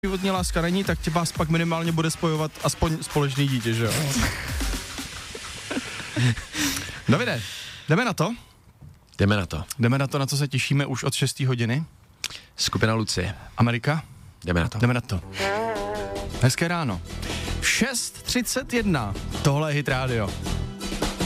životní láska není, tak tě vás pak minimálně bude spojovat aspoň společný dítě, že jo? Davide, jdeme na to? Jdeme na to. Jdeme na to, na co se těšíme už od 6. hodiny. Skupina Lucie. Amerika? Jdeme na to. Jdeme na to. Hezké ráno. 6:31. Tohle je Hit Radio.